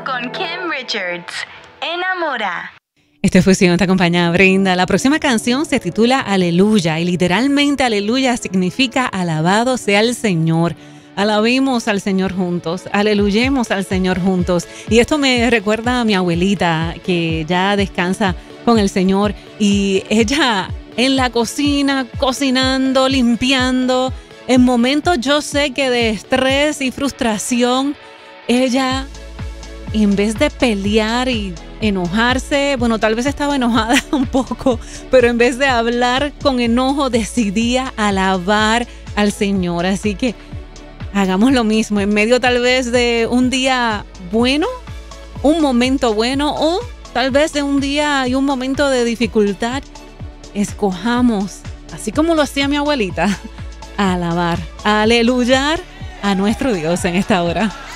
con Kim Richards. Enamora. Esta fusión te acompaña Brenda. La próxima canción se titula Aleluya y literalmente aleluya significa alabado sea el Señor. Alabemos al Señor juntos, aleluyemos al Señor juntos. Y esto me recuerda a mi abuelita que ya descansa con el Señor y ella en la cocina, cocinando, limpiando. En momentos yo sé que de estrés y frustración, ella en vez de pelear y enojarse, bueno, tal vez estaba enojada un poco, pero en vez de hablar con enojo, decidía alabar al Señor. Así que hagamos lo mismo, en medio tal vez de un día bueno, un momento bueno, o tal vez de un día y un momento de dificultad, escojamos, así como lo hacía mi abuelita, a alabar, a aleluyar a nuestro Dios en esta hora.